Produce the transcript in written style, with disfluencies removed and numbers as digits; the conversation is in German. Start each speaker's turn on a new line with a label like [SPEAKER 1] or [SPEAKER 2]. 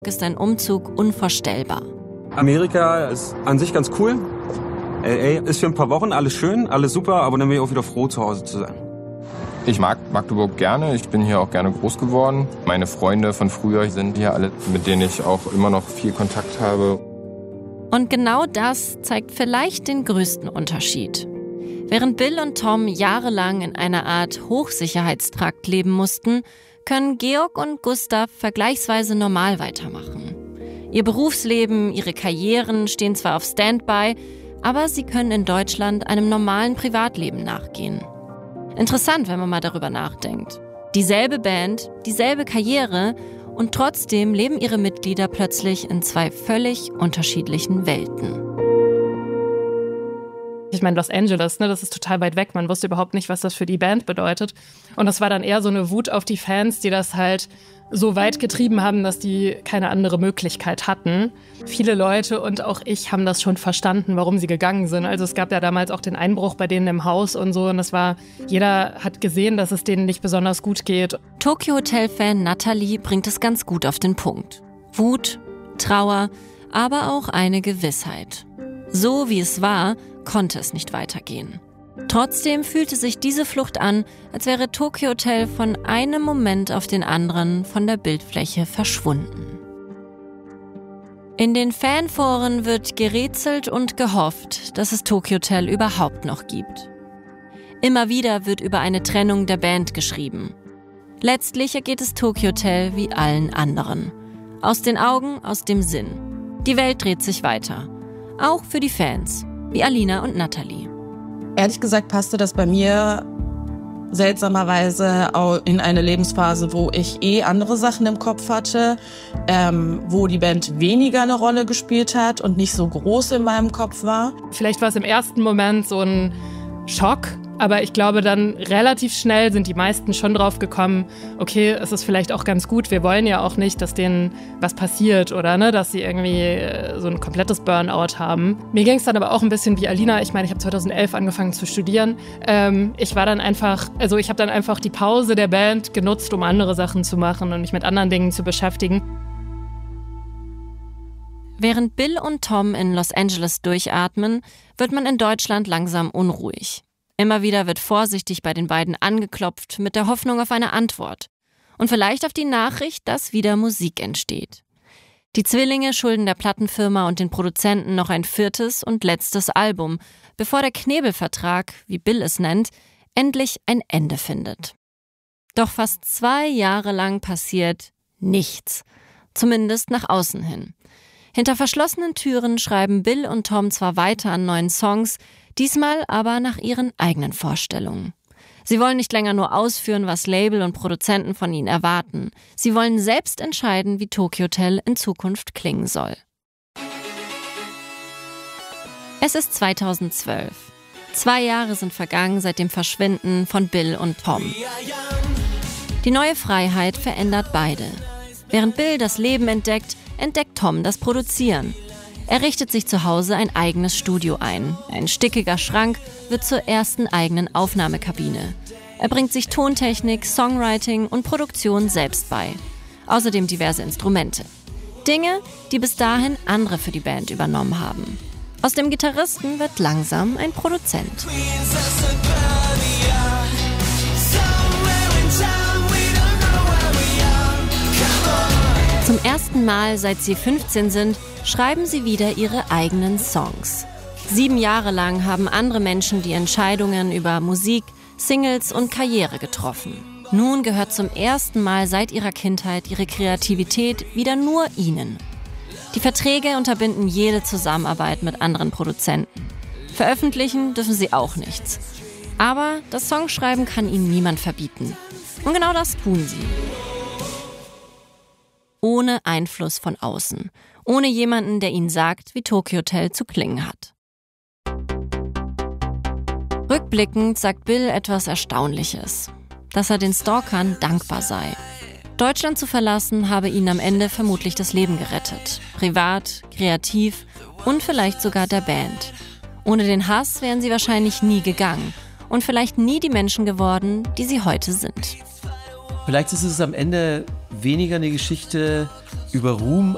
[SPEAKER 1] ist ein Umzug unvorstellbar.
[SPEAKER 2] Amerika ist an sich ganz cool. LA ist für ein paar Wochen alles schön, alles super, aber dann bin ich auch wieder froh, zu Hause zu sein.
[SPEAKER 3] Ich mag Magdeburg gerne, ich bin hier auch gerne groß geworden. Meine Freunde von früher sind hier alle, mit denen ich auch immer noch viel Kontakt habe.
[SPEAKER 1] Und genau das zeigt vielleicht den größten Unterschied. Während Bill und Tom jahrelang in einer Art Hochsicherheitstrakt leben mussten, können Georg und Gustav vergleichsweise normal weitermachen. Ihr Berufsleben, ihre Karrieren stehen zwar auf Standby, aber sie können in Deutschland einem normalen Privatleben nachgehen. Interessant, wenn man mal darüber nachdenkt. Dieselbe Band, dieselbe Karriere und trotzdem leben ihre Mitglieder plötzlich in zwei völlig unterschiedlichen Welten.
[SPEAKER 4] Ich meine, Los Angeles, das ist total weit weg. Man wusste überhaupt nicht, was das für die Band bedeutet. Und das war dann eher so eine Wut auf die Fans, die das halt so weit getrieben haben, dass die keine andere Möglichkeit hatten. Viele Leute und auch ich haben das schon verstanden, warum sie gegangen sind. Also es gab ja damals auch den Einbruch bei denen im Haus und so. Und jeder hat gesehen, dass es denen nicht besonders gut geht.
[SPEAKER 1] Tokio Hotel-Fan Natalie bringt es ganz gut auf den Punkt. Wut, Trauer, aber auch eine Gewissheit. So wie es war, konnte es nicht weitergehen. Trotzdem fühlte sich diese Flucht an, als wäre Tokio Hotel von einem Moment auf den anderen von der Bildfläche verschwunden. In den Fanforen wird gerätselt und gehofft, dass es Tokio Hotel überhaupt noch gibt. Immer wieder wird über eine Trennung der Band geschrieben. Letztlich ergeht es Tokio Hotel wie allen anderen. Aus den Augen, aus dem Sinn. Die Welt dreht sich weiter. Auch für die Fans, wie Alina und Natalie.
[SPEAKER 5] Ehrlich gesagt passte das bei mir seltsamerweise auch in eine Lebensphase, wo ich andere Sachen im Kopf hatte, wo die Band weniger eine Rolle gespielt hat und nicht so groß in meinem Kopf war.
[SPEAKER 4] Vielleicht war es im ersten Moment so ein Schock, aber ich glaube, dann relativ schnell sind die meisten schon drauf gekommen, okay, es ist vielleicht auch ganz gut, wir wollen ja auch nicht, dass denen was passiert oder dass sie irgendwie so ein komplettes Burnout haben. Mir ging es dann aber auch ein bisschen wie Alina. Ich meine, ich habe 2011 angefangen zu studieren. Ich habe dann einfach die Pause der Band genutzt, um andere Sachen zu machen und mich mit anderen Dingen zu beschäftigen.
[SPEAKER 1] Während Bill und Tom in Los Angeles durchatmen, wird man in Deutschland langsam unruhig. Immer wieder wird vorsichtig bei den beiden angeklopft, mit der Hoffnung auf eine Antwort. Und vielleicht auf die Nachricht, dass wieder Musik entsteht. Die Zwillinge schulden der Plattenfirma und den Produzenten noch ein 4. und letztes Album, bevor der Knebelvertrag, wie Bill es nennt, endlich ein Ende findet. Doch fast 2 Jahre lang passiert nichts. Zumindest nach außen hin. Hinter verschlossenen Türen schreiben Bill und Tom zwar weiter an neuen Songs, diesmal aber nach ihren eigenen Vorstellungen. Sie wollen nicht länger nur ausführen, was Label und Produzenten von ihnen erwarten. Sie wollen selbst entscheiden, wie Tokio Hotel in Zukunft klingen soll. Es ist 2012. 2 Jahre sind vergangen seit dem Verschwinden von Bill und Tom. Die neue Freiheit verändert beide. Während Bill das Leben entdeckt Tom das Produzieren. Er richtet sich zu Hause ein eigenes Studio ein. Ein stickiger Schrank wird zur ersten eigenen Aufnahmekabine. Er bringt sich Tontechnik, Songwriting und Produktion selbst bei. Außerdem diverse Instrumente. Dinge, die bis dahin andere für die Band übernommen haben. Aus dem Gitarristen wird langsam ein Produzent. Zum ersten Mal, seit sie 15 sind, schreiben sie wieder ihre eigenen Songs. 7 Jahre lang haben andere Menschen die Entscheidungen über Musik, Singles und Karriere getroffen. Nun gehört zum ersten Mal seit ihrer Kindheit ihre Kreativität wieder nur ihnen. Die Verträge unterbinden jede Zusammenarbeit mit anderen Produzenten. Veröffentlichen dürfen sie auch nichts. Aber das Songschreiben kann ihnen niemand verbieten. Und genau das tun sie. Ohne Einfluss von außen. Ohne jemanden, der ihnen sagt, wie Tokio Hotel zu klingen hat. Rückblickend sagt Bill etwas Erstaunliches. Dass er den Stalkern dankbar sei. Deutschland zu verlassen habe ihnen am Ende vermutlich das Leben gerettet. Privat, kreativ und vielleicht sogar der Band. Ohne den Hass wären sie wahrscheinlich nie gegangen und vielleicht nie die Menschen geworden, die sie heute sind.
[SPEAKER 6] Vielleicht ist es am Ende weniger eine Geschichte über Ruhm